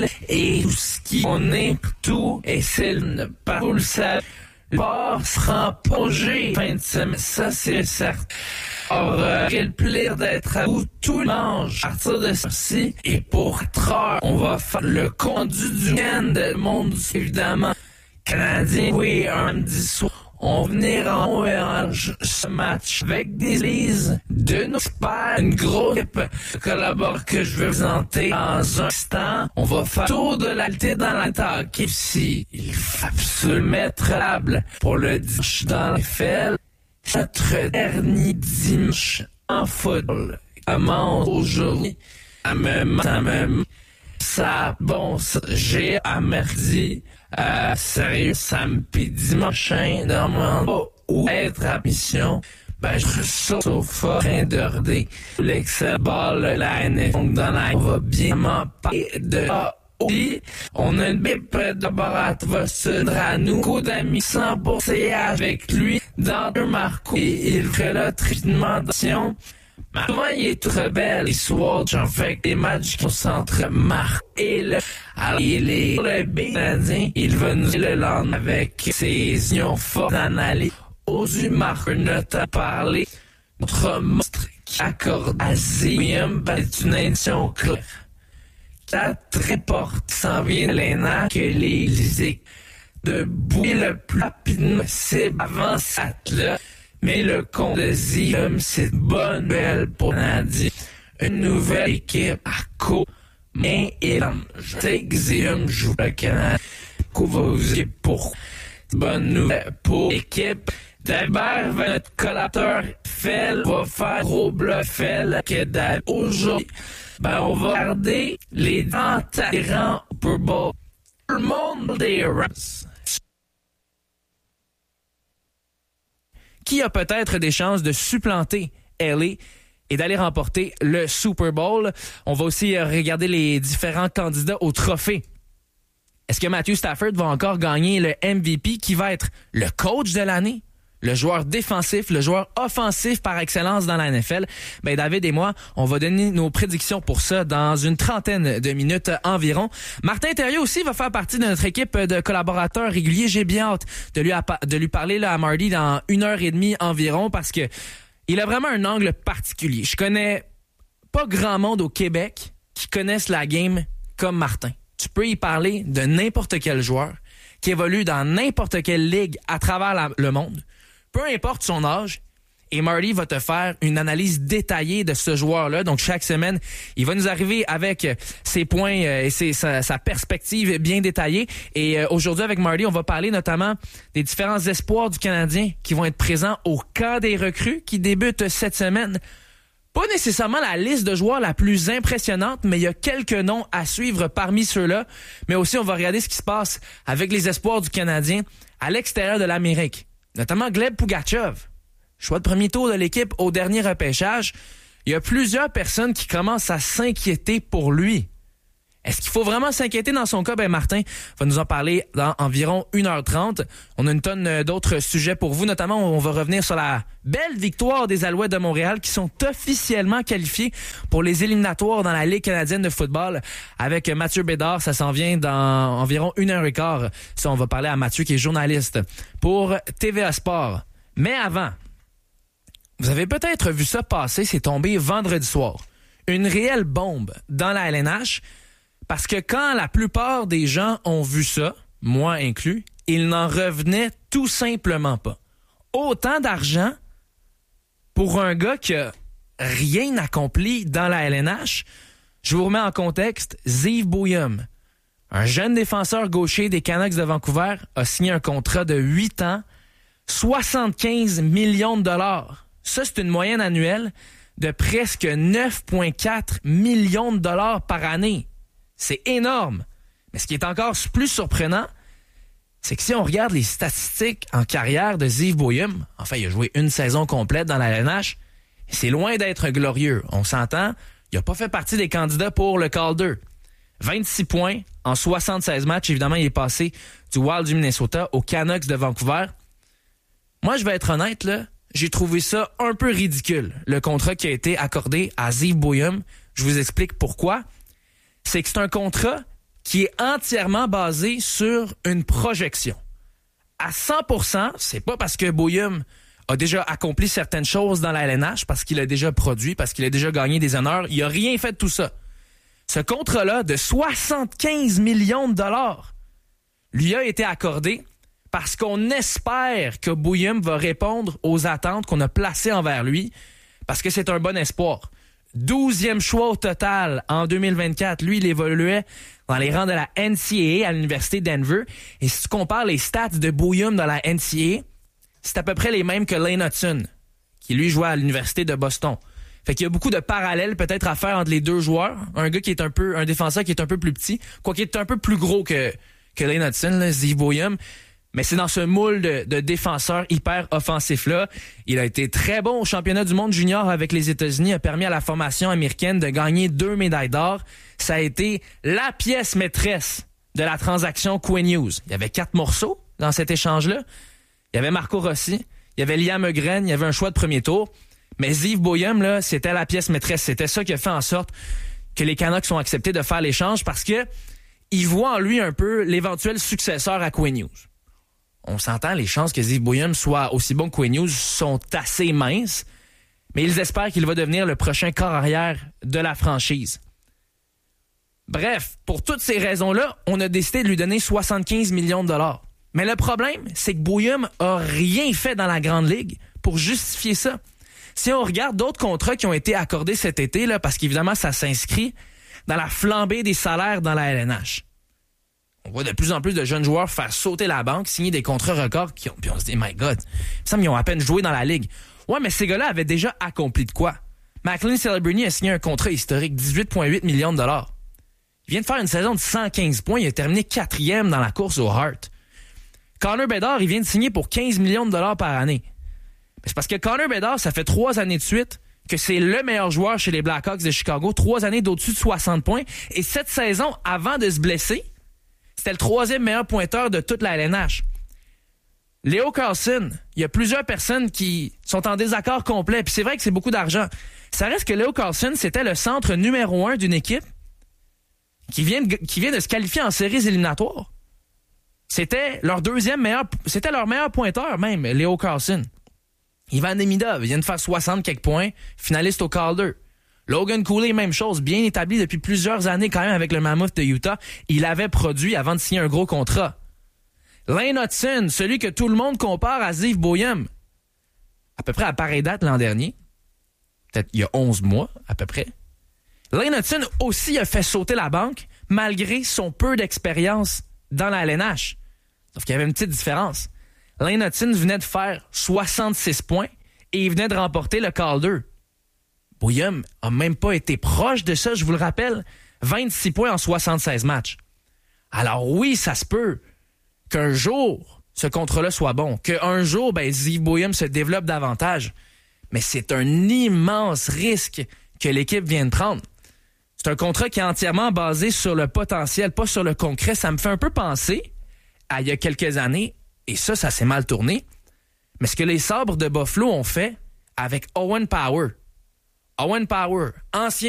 ville et tout ce qui on est tout et c'est ne pas vous le savez. Le port sera pongé fin de semaine, ça c'est certain. Or, quel plaisir d'être à vous tout le dimanche à partir de ceci. Et pour 4 heures, on va faire le conduit du week-end de monde, évidemment. Canadien, oui, un samedi soir. On va venir en orange ce match avec des lises de nos experts, une grosse équipe de collaborateurs que je vais présenter dans un instant. On va faire tour de l'alté dans l'attaque ici. Il faut absolument mettre table pour le dimanche dans les fêtes. Notre dernier dimanche en football commence aujourd'hui à même ça bon j'ai à mercredi sérieux samedi dimanche normalement où être à mission je saute au fort train de regarder l'excel ball la NFL donc dans la on va bien m'en parler de on a une bip de Barat va se rendre à nous. Coup d'amis 100% avec lui dans deux marques. Et il fait là traitement d'action. Souvent, il est très belle. Les soirs, j'en fais des matchs qui sont entre Marc et le... Alors, il est le Canadien. Il va nous le lendemain avec ses unions fortes d'analyse. Aux Marc, notre parler. Notre monstre qui accorde à Zémium est une intention claire. La triporte s'en vient de l'ENA que les de bouiller le plus rapidement possible avant cette là. Mais le compte de Zium, c'est une bonne nouvelle pour Canadien. Une nouvelle équipe à co. Mais je sais que Zium joue le Canadien. Qu'on va vous dire pourquoi. Bonne nouvelle pour l'équipe. D'abord, notre collaborateur Fel va faire gros bluff que aujourd'hui. On va regarder les enterrants Super Bowl. Tout le monde des Rams. Qui a peut-être des chances de supplanter LA et d'aller remporter le Super Bowl? On va aussi regarder les différents candidats au trophée. Est-ce que Matthew Stafford va encore gagner le MVP qui va être le coach de l'année? Le joueur défensif, le joueur offensif par excellence dans la NFL. David et moi, on va donner nos prédictions pour ça dans une trentaine de minutes environ. Martin Thériault aussi va faire partie de notre équipe de collaborateurs réguliers. J'ai bien hâte de lui parler là, à Marty dans 1h30 environ parce que il a vraiment un angle particulier. Je connais pas grand monde au Québec qui connaissent la game comme Martin. Tu peux y parler de n'importe quel joueur qui évolue dans n'importe quelle ligue à travers le monde. Peu importe son âge, et Marty va te faire une analyse détaillée de ce joueur-là. Donc, chaque semaine, il va nous arriver avec ses points et sa perspective bien détaillée. Et aujourd'hui, avec Marty, on va parler notamment des différents espoirs du Canadien qui vont être présents au camp des recrues qui débute cette semaine. Pas nécessairement la liste de joueurs la plus impressionnante, mais il y a quelques noms à suivre parmi ceux-là. Mais aussi, on va regarder ce qui se passe avec les espoirs du Canadien à l'extérieur de l'Amérique. Notamment Gleb Pugachev, choix de premier tour de l'équipe au dernier repêchage. Il y a plusieurs personnes qui commencent à s'inquiéter pour lui. Est-ce qu'il faut vraiment s'inquiéter dans son cas? Martin va nous en parler dans environ 1h30. On a une tonne d'autres sujets pour vous. Notamment, on va revenir sur la belle victoire des Alouettes de Montréal qui sont officiellement qualifiés pour les éliminatoires dans la Ligue canadienne de football. Avec Mathieu Bédard, ça s'en vient dans environ 1h15. Ça, on va parler à Mathieu qui est journaliste pour TVA Sport. Mais avant, vous avez peut-être vu ça passer, c'est tombé vendredi soir. Une réelle bombe dans la LNH. Parce que quand la plupart des gens ont vu ça, moi inclus, ils n'en revenaient tout simplement pas. Autant d'argent pour un gars qui a rien accompli dans la LNH. Je vous remets en contexte, Ziv Bouyum, un jeune défenseur gaucher des Canucks de Vancouver, a signé un contrat de 8 ans, 75 millions de dollars. Ça, c'est une moyenne annuelle de presque 9,4 millions de dollars par année. C'est énorme. Mais ce qui est encore plus surprenant, c'est que si on regarde les statistiques en carrière de Ziv Bouyum, enfin, il a joué une saison complète dans la LNH, c'est loin d'être glorieux. On s'entend, il n'a pas fait partie des candidats pour le Calder. 26 points en 76 matchs. Évidemment, il est passé du Wild du Minnesota aux Canucks de Vancouver. Moi, je vais être honnête, là, j'ai trouvé ça un peu ridicule, le contrat qui a été accordé à Ziv Bouyum. Je vous explique pourquoi. C'est que c'est un contrat qui est entièrement basé sur une projection. À 100%, c'est pas parce que Bouillum a déjà accompli certaines choses dans la LNH, parce qu'il a déjà produit, parce qu'il a déjà gagné des honneurs. Il a rien fait de tout ça. Ce contrat-là de 75 millions de dollars lui a été accordé parce qu'on espère que Bouillum va répondre aux attentes qu'on a placées envers lui, parce que c'est un bon espoir. 12e choix au total en 2024. Lui, il évoluait dans les rangs de la NCAA à l'Université Denver. Et si tu compares les stats de Bouillum dans la NCAA, c'est à peu près les mêmes que Lane Hudson, qui lui jouait à l'Université de Boston. Fait qu'il y a beaucoup de parallèles peut-être à faire entre les deux joueurs. Un gars qui est un défenseur qui est un peu plus petit, quoi qu'il est un peu plus gros que Lane Hudson, là, Ziv Bouillum. Mais c'est dans ce moule de défenseur hyper offensif-là. Il a été très bon au championnat du monde junior avec les États-Unis, a permis à la formation américaine de gagner 2 médailles d'or. Ça a été la pièce maîtresse de la transaction Quinn Hughes. Il y avait 4 morceaux dans cet échange-là. Il y avait Marco Rossi, il y avait Liam Ögren, il y avait un choix de premier tour. Mais Ziv Bouillum, là, c'était la pièce maîtresse. C'était ça qui a fait en sorte que les Canucks ont accepté de faire l'échange parce que ils voient en lui un peu l'éventuel successeur à Quinn Hughes. On s'entend, les chances que Ziv Bouillum soit aussi bon que Quinn Hughes sont assez minces, mais ils espèrent qu'il va devenir le prochain corps arrière de la franchise. Bref, pour toutes ces raisons-là, on a décidé de lui donner 75 millions de dollars. Mais le problème, c'est que Bouillum a rien fait dans la Grande Ligue pour justifier ça. Si on regarde d'autres contrats qui ont été accordés cet été, là, parce qu'évidemment, ça s'inscrit dans la flambée des salaires dans la LNH. On voit de plus en plus de jeunes joueurs faire sauter la banque, signer des contrats records, puis on se dit, my God, il me semble qu'ils ont à peine joué dans la Ligue. Ouais, mais ces gars-là avaient déjà accompli de quoi? McLean Celebrini a signé un contrat historique, 18,8 millions de dollars. Il vient de faire une saison de 115 points, il a terminé 4e dans la course au Hart. Connor Bedard, il vient de signer pour 15 millions de dollars par année. C'est parce que Connor Bedard, ça fait 3 années de suite que c'est le meilleur joueur chez les Blackhawks de Chicago, 3 années d'au-dessus de 60 points. Et cette saison, avant de se blesser, c'était le 3e meilleur pointeur de toute la LNH. Leo Carlson, il y a plusieurs personnes qui sont en désaccord complet, puis c'est vrai que c'est beaucoup d'argent. Ça reste que Leo Carlson, c'était le centre numéro 1 d'une équipe qui vient de se qualifier en séries éliminatoires. C'était leur meilleur pointeur même, Leo Carlson. Ivan Demidov vient de faire 60 quelques points, finaliste au Calder. Logan Cooley, même chose, bien établi depuis plusieurs années quand même avec le Mammoth de Utah. Il avait produit avant de signer un gros contrat. Lane Hudson, celui que tout le monde compare à Ziv Bouillum, à peu près à pareille date l'an dernier, peut-être il y a 11 mois à peu près. Lane Hudson aussi a fait sauter la banque malgré son peu d'expérience dans la LNH. Sauf qu'il y avait une petite différence. Lane Hudson venait de faire 66 points et il venait de remporter le Calder. Bouillum a même pas été proche de ça, je vous le rappelle. 26 points en 76 matchs. Alors oui, ça se peut qu'un jour, ce contrat-là soit bon. Qu'un jour, Ziv Bouillum se développe davantage. Mais c'est un immense risque que l'équipe vient de prendre. C'est un contrat qui est entièrement basé sur le potentiel, pas sur le concret. Ça me fait un peu penser à il y a quelques années, et ça s'est mal tourné. Mais ce que les Sabres de Buffalo ont fait avec Owen Power. Owen Power, ancien